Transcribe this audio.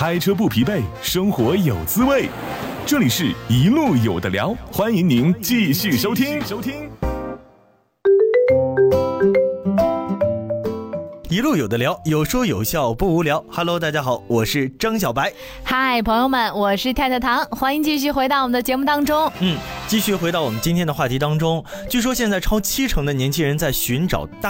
开车不疲惫，生活有滋味。这里是一路有的聊，欢迎您继续收听。 一路有的聊，有说有笑不无聊。Hello， 大家好，我是张小白。 嗨，朋友们，我是太太糖，欢迎继续回到我们的节目当中。 继续回到我们今天的话题当中。据说现在超70%的年轻人在寻找